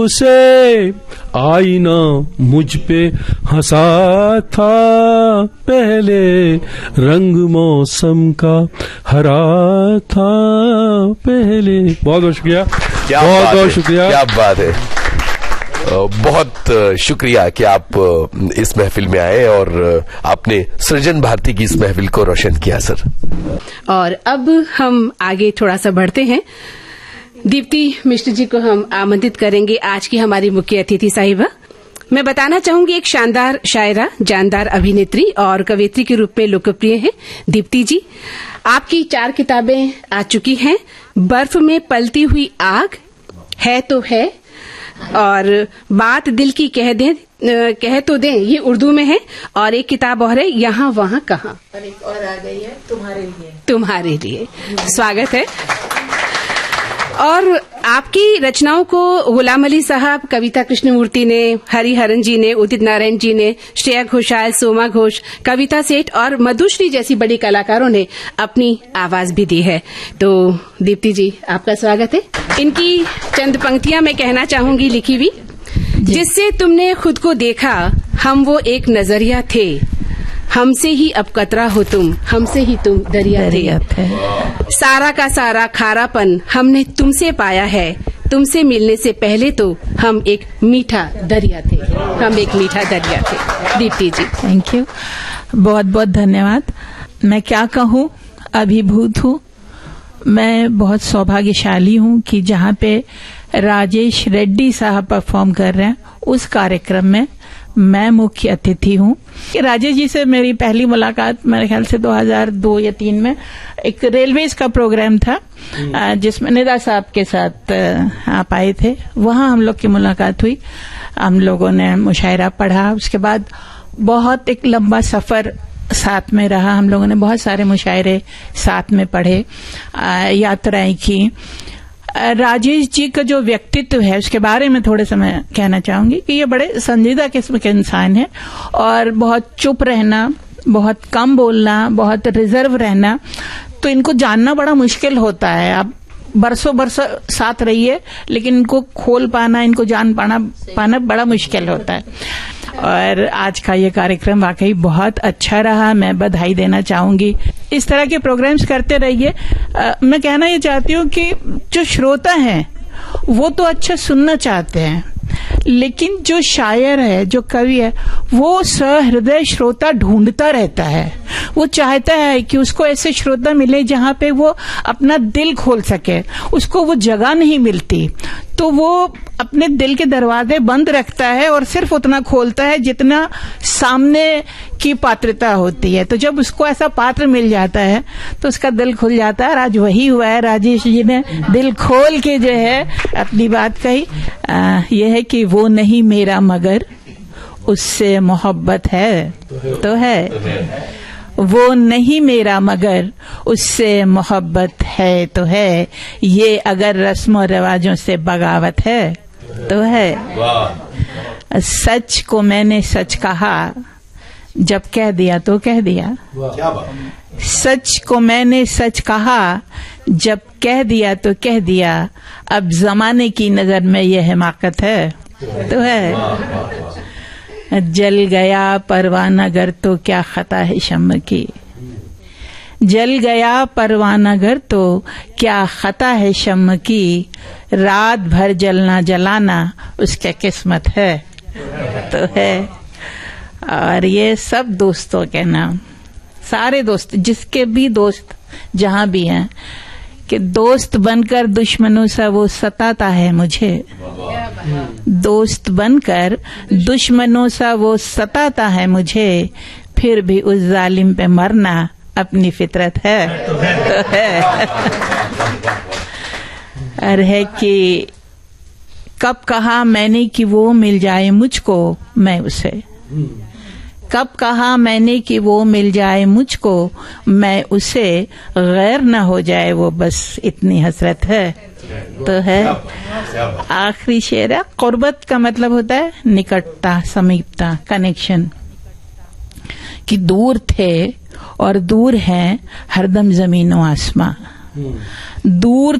उसे आईना मुझ पे हंसा था, पहले रंग मौसम का हरा था पहले। बहुत बहुत शुक्रिया, बहुत बहुत शुक्रिया। क्या बात है, बहुत शुक्रिया कि आप इस महफिल में आए और आपने सृजन भारती की इस महफिल को रोशन किया सर। और अब हम आगे थोड़ा सा बढ़ते हैं। दीप्ति मिश्र जी को हम आमंत्रित करेंगे, आज की हमारी मुख्य अतिथि साहिबा। मैं बताना चाहूंगी, एक शानदार शायरा, जानदार अभिनेत्री और कवयित्री के रूप में लोकप्रिय हैं दीप्ति जी। आपकी 4 किताबें आ चुकी हैं। बर्फ में पलती हुई आग, है तो है, और बात दिल की कह तो दें, ये उर्दू में है। और एक किताब और है, यहाँ वहाँ कहाँ, और एक और आ गई है, तुम्हारे लिए। स्वागत है। और आपकी रचनाओं को गुलाम अली साहब, कविता कृष्णमूर्ति ने, हरिहरन जी ने, उदित नारायण जी ने, श्रेया घोषाल, सोमा घोष, कविता सेठ और मधुश्री जैसी बड़ी कलाकारों ने अपनी आवाज भी दी है। तो दीप्ति जी, आपका स्वागत है। इनकी चंद पंक्तियां मैं कहना चाहूंगी लिखी हुई। जिससे तुमने खुद को देखा, हम वो एक नजरिया थे, हमसे ही अब कतरा हो तुम, हमसे ही तुम दरिया थे। सारा का सारा खारापन हमने तुमसे पाया है, तुमसे मिलने से पहले तो हम एक मीठा दरिया थे, हम एक मीठा दरिया थे। दीप्ति जी, थैंक यू, बहुत बहुत धन्यवाद। मैं क्या कहूँ, अभिभूत हूँ। मैं बहुत सौभाग्यशाली हूँ कि जहाँ पे राजेश रेड्डी साहब परफॉर्म कर रहे हैं, उस कार्यक्रम में मैं मुख्य अतिथि हूँ। राजेश जी से मेरी पहली मुलाकात मेरे ख्याल से 2002 या 2003 में एक रेलवेज का प्रोग्राम था, जिसमें निदा साहब के साथ आप आए थे। वहाँ हम लोग की मुलाकात हुई, हम लोगों ने मुशायरा पढ़ा। उसके बाद बहुत एक लंबा सफर साथ में रहा, हम लोगों ने बहुत सारे मुशायरे साथ में पढ़े, यात्राएं की। राजेश जी का जो व्यक्तित्व है उसके बारे में थोड़े से मैं कहना चाहूंगी कि ये बड़े संजीदा किस्म के इंसान है, और बहुत चुप रहना, बहुत कम बोलना, बहुत रिजर्व रहना, तो इनको जानना बड़ा मुश्किल होता है। आप बरसों बरसों साथ रहिए, लेकिन इनको खोल पाना, इनको जान पाना बड़ा मुश्किल होता है। और आज का ये कार्यक्रम वाकई बहुत अच्छा रहा, मैं बधाई देना चाहूंगी। इस तरह के प्रोग्राम्स करते रहिए। मैं कहना ये चाहती हूँ कि जो श्रोता हैं वो तो अच्छा सुनना चाहते हैं, लेकिन जो शायर है, जो कवि है, वो सहृदय श्रोता ढूंढता रहता है। वो चाहता है कि उसको ऐसे श्रोता मिले जहाँ पे वो अपना दिल खोल सके। उसको वो जगह नहीं मिलती, तो वो अपने दिल के दरवाजे बंद रखता है और सिर्फ उतना खोलता है जितना सामने की पात्रता होती है। तो जब उसको ऐसा पात्र मिल जाता है तो उसका दिल खुल जाता है। आज वही हुआ है, राजेश जी ने दिल खोल के जो है अपनी बात कही। यह है कि वो नहीं मेरा मगर उससे मोहब्बत है तो है, वो नहीं मेरा मगर उससे मोहब्बत है तो है, ये अगर रस्म और रिवाजों से बगावत है तो है। सच को मैंने सच कहा, जब कह दिया तो कह दिया। सच को मैंने सच कहा, जब कह दिया तो कह दिया, अब जमाने की नजर में यह हिमाकत है तो है। जल गया परवाना गर तो क्या खता है शम्म की, जल गया परवाना गर तो क्या खता है शम्म की, रात भर जलना जलाना उसके किस्मत है तो है। और ये सब दोस्तों के नाम, सारे दोस्त, जिसके भी दोस्त जहां भी हैं, कि दोस्त बनकर दुश्मनों से वो सताता है मुझे, दोस्त बनकर दुश्मनों से वो सताता है मुझे, फिर भी उस जालिम पे मरना अपनी फितरत है तो है। और है कि कब कहा मैंने कि वो मिल जाए मुझको मैं उसे, कब कहा मैंने कि वो मिल जाए मुझको मैं उसे, गैर न हो जाए वो बस इतनी हसरत है तो है। आखिरी शेर है, कुर्बत का मतलब होता है निकटता, समीपता, कनेक्शन, कि दूर थे और दूर हैं हरदम जमीन व आसमां। दूर